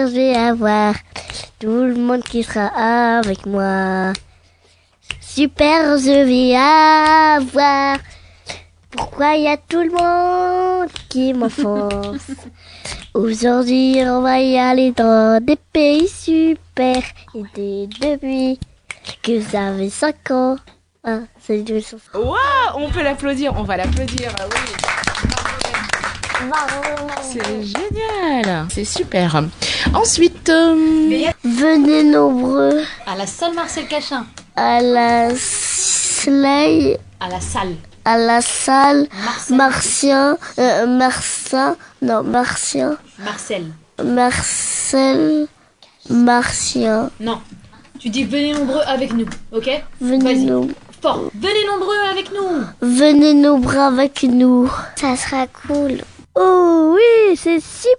super, je vais avoir tout le monde qui sera avec moi. Super, je vais avoir. Pourquoi il y a tout le monde qui m'enfonce? Aujourd'hui, on va y aller dans des pays super. Et depuis que j'avais 5 ans. Ah, c'est une chanson. Waouh, on peut l'applaudir, on va l'applaudir, oui. C'est génial, c'est super. Ensuite, venez nombreux À la salle Marcel Cachin. à la slay, À la salle. à la salle Marcel. Marcien, Martien. Non. Tu dis venez nombreux avec nous, ok? Venez Vas-y. nous, Fort. Venez nombreux avec nous. venez nombreux avec nous. Ça sera cool. Oh oui, c'est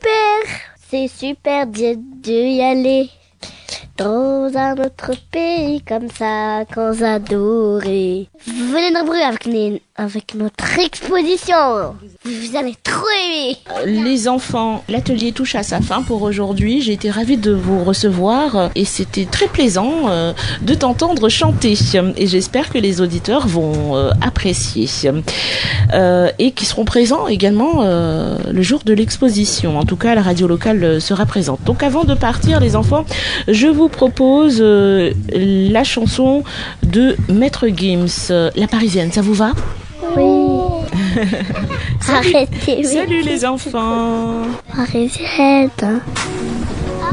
super d'y aller dans un autre pays comme ça, qu'on adorer. Venez nombreux avec notre exposition. Vous allez trop aimer. les enfants, l'atelier touche à sa fin pour aujourd'hui. J'ai été ravie de vous recevoir et c'était très plaisant de t'entendre chanter. Et j'espère que les auditeurs vont apprécier et qui seront présents également le jour de l'exposition. En tout cas, la radio locale sera présente. Donc avant de partir, les enfants, je vous propose la chanson de Maître Gims, La Parisienne. Ça vous va? Oui. Arrêtez. Salut les enfants. Parisienne.